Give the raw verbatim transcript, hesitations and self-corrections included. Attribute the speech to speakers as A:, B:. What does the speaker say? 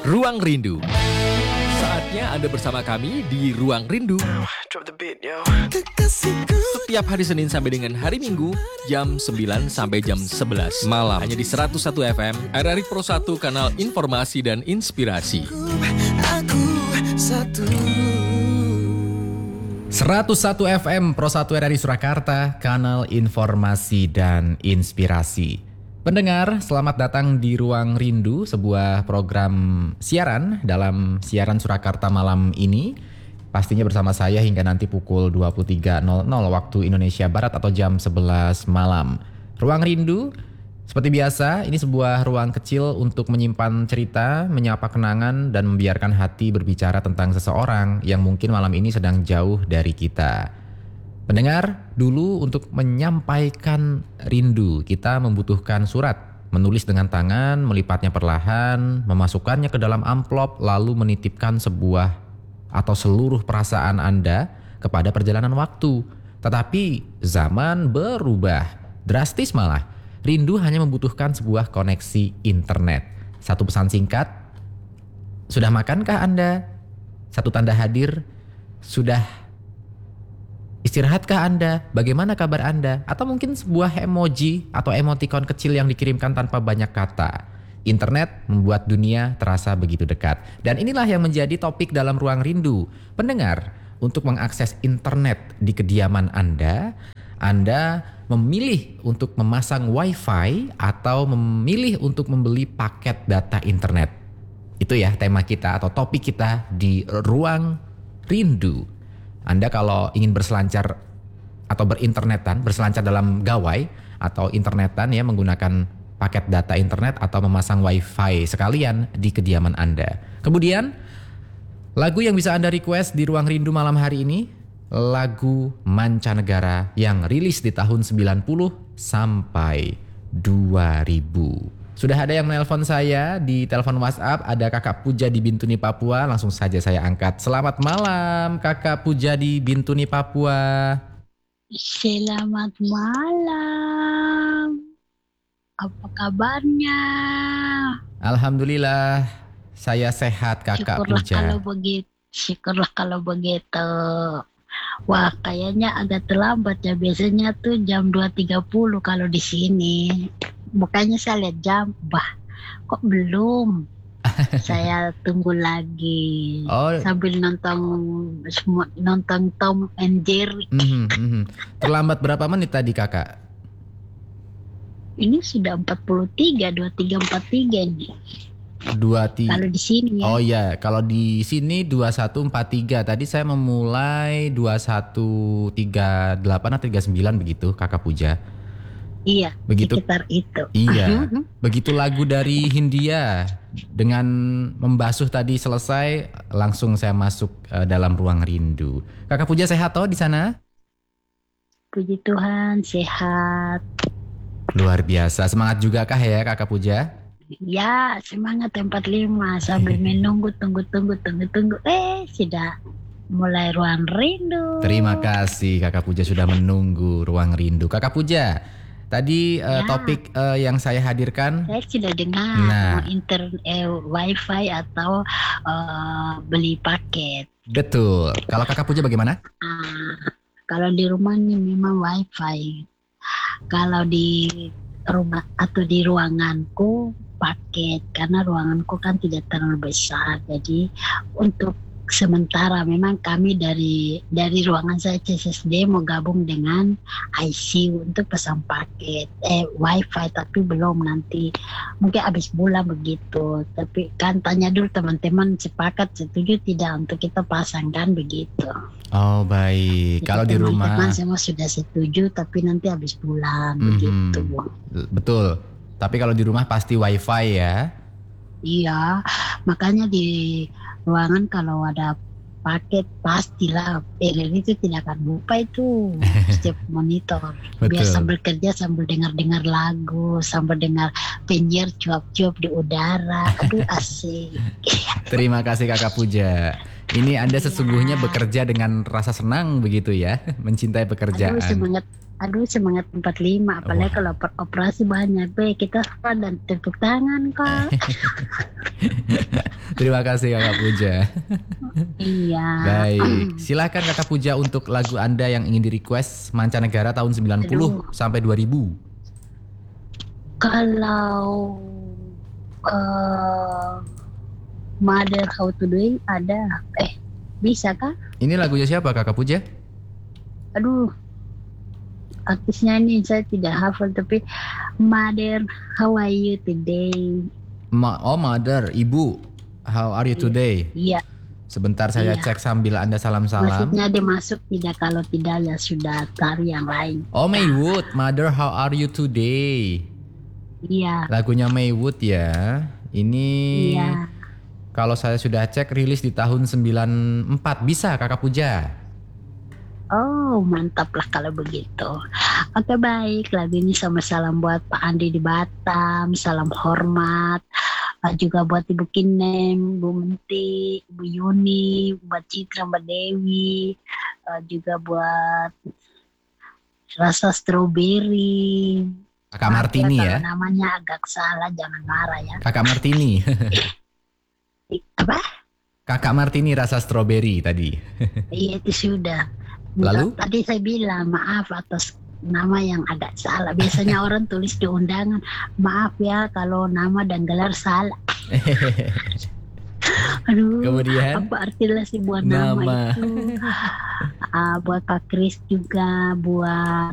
A: Ruang Rindu. Saatnya Anda bersama kami di Ruang Rindu. Setiap hari Senin sampai dengan hari Minggu, jam sembilan sampai jam sebelas malam. Hanya di seratus satu F M, R R I Pro satu, kanal informasi dan inspirasi.
B: seratus satu F M, Pro satu R R I Surakarta, kanal informasi dan inspirasi. Pendengar, selamat datang di Ruang Rindu, sebuah program siaran dalam siaran Surakarta malam ini. Pastinya bersama saya hingga nanti pukul dua puluh tiga nol nol waktu Indonesia Barat atau jam sebelas malam. Ruang Rindu, seperti biasa, ini sebuah ruang kecil untuk menyimpan cerita, menyapa kenangan, dan membiarkan hati berbicara tentang seseorang yang mungkin malam ini sedang jauh dari kita. Pendengar, dulu untuk menyampaikan rindu, kita membutuhkan surat, menulis dengan tangan, melipatnya perlahan, memasukkannya ke dalam amplop, lalu menitipkan sebuah atau seluruh perasaan Anda kepada perjalanan waktu. Tetapi zaman berubah, drastis malah. Rindu hanya membutuhkan sebuah koneksi internet. Satu pesan singkat, sudah makankah Anda? Satu tanda hadir, sudah istirahatkah Anda? Bagaimana kabar Anda? Atau mungkin sebuah emoji atau emoticon kecil yang dikirimkan tanpa banyak kata. Internet membuat dunia terasa begitu dekat. Dan inilah yang menjadi topik dalam Ruang Rindu. Pendengar, untuk mengakses internet di kediaman Anda, Anda memilih untuk memasang wifi atau memilih untuk membeli paket data internet. Itu ya tema kita atau topik kita di Ruang Rindu. Anda kalau ingin berselancar atau berinternetan, berselancar dalam gawai atau internetan ya, menggunakan paket data internet atau memasang wifi sekalian di kediaman Anda. Kemudian lagu yang bisa Anda request di Ruang Rindu malam hari ini, lagu mancanegara yang rilis di tahun sembilan puluh sampai dua ribu. Sudah ada yang menelpon saya di telepon WhatsApp, ada Kakak Puja di Bintuni, Papua. Langsung saja saya angkat. Selamat malam Kakak Puja di Bintuni, Papua.
C: Selamat malam. Apa kabarnya?
B: Alhamdulillah, saya sehat Kakak
C: Syukurlah
B: Puja.
C: kalau begitu. Syukurlah kalau begitu. Wah, kayaknya agak terlambat ya. Biasanya tuh jam dua tiga puluh kalau di sini. Bukannya saya lihat jam, bah, kok belum? Saya tunggu lagi
B: Oh.
C: sambil nonton nonton Tom and Jerry.
B: Mm-hmm, mm-hmm. Terlambat berapa menit tadi Kakak?
C: Ini sudah empat puluh tiga, dua puluh tiga, empat puluh tiga ini.
B: dua tiga
C: Kalau di sini ya.
B: Oh iya, kalau di sini dua satu empat tiga. Tadi saya memulai dua satu tiga delapan atau tiga sembilan begitu Kakak Puja.
C: Iya,
B: Begitu,
C: sekitar itu.
B: Iya, begitu lagu dari Hindia dengan membasuh tadi selesai, langsung saya masuk uh, dalam Ruang Rindu. Kakak Puja sehat toh di sana?
C: Puji Tuhan, sehat.
B: Luar biasa, semangat juga kah ya Kakak Puja?
C: Ya, semangat empat puluh lima sambil menunggu, tunggu, tunggu, tunggu, tunggu. Eh, sudah mulai Ruang Rindu.
B: Terima kasih Kakak Puja sudah menunggu Ruang Rindu. Kakak Puja, tadi uh,
C: Ya.
B: topik uh, yang saya hadirkan.
C: Saya sudah dengar
B: Nah.
C: mau inter eh, wifi atau uh, beli paket.
B: Betul. Kalau Kakak Puja bagaimana?
C: Ah, kalau di rumah ini memang wifi. Kalau di rumah atau di ruanganku paket, karena ruanganku kan tidak terlalu besar. Jadi untuk sementara memang kami dari dari ruangan saya C S S D mau gabung dengan I C U untuk pasang paket eh wifi, tapi belum, nanti mungkin habis bulan begitu. Tapi kan tanya dulu teman-teman sepakat setuju tidak untuk kita pasangkan begitu.
B: Oh baik.
C: Jadi
B: Kalau di rumah
C: teman-teman semua sudah setuju, tapi nanti habis bulan
B: Mhm.
C: begitu.
B: Betul. Tapi kalau di rumah pasti wifi ya.
C: Iya, makanya di ruangan kalau ada paket pastilah P L N itu tidak akan lupa itu setiap monitor. Biar
B: Betul.
C: sambil kerja sambil dengar-dengar lagu, sambil dengar penyiar cuap-cuap di udara. Aduh asik.
B: Terima kasih Kakak Puja. Ini Anda sesungguhnya
C: Ya.
B: bekerja dengan rasa senang begitu ya, mencintai pekerjaan.
C: Aduh semangat. Aduh semangat empat puluh lima, apalagi
B: Wah.
C: kalau per- operasi banyak. Be, kita dan tepuk tangan kok.
B: Terima kasih Kakak Puja.
C: Iya.
B: Baik, silakan Kakak Puja untuk lagu Anda yang ingin di-request mancanegara tahun sembilan puluh
C: Aduh.
B: sampai dua ribu.
C: Kalau uh, Mother How to Do It ada. Eh, bisa kah?
B: Ini lagunya siapa Kakak Puja?
C: Aduh. Artisnya ini saya tidak hafal, tapi Mother How Are You Today?
B: Ma- oh Mother, Ibu. How are you today?
C: Iya.
B: Sebentar saya
C: Iya.
B: cek sambil Anda salam-salam.
C: Maksudnya dia masuk tidak, kalau tidak ya sudah cari yang lain.
B: Oh Maywood, Mother How are you today?
C: Iya.
B: Lagunya Maywood ya. Ini
C: Iya.
B: kalau saya sudah cek rilis di tahun sembilan empat. Bisa Kakak Puja?
C: Oh mantap lah kalau begitu. Oke baik, lagu ini sama salam buat Pak Andi di Batam, salam hormat. Uh, juga buat Ibu Kinem, Bu Menti, Bu Yuni, buat Citra, Mbak Dewi, uh, juga buat Rasa Strawberry.
B: Kakak
C: Maaf
B: Martini
C: kalau
B: ya?
C: namanya agak salah, jangan marah ya.
B: Kakak Martini.
C: Apa?
B: Kakak Martini Rasa Strawberry tadi.
C: Iya itu sudah.
B: Lalu?
C: Tadi saya bilang maaf atas nama yang agak salah. Biasanya orang tulis di undangan, maaf ya kalau nama dan gelar salah. Aduh,
B: Kemudian
C: apa artinya sih buat nama,
B: nama.
C: itu? Ah, buat Pak Kris juga, buat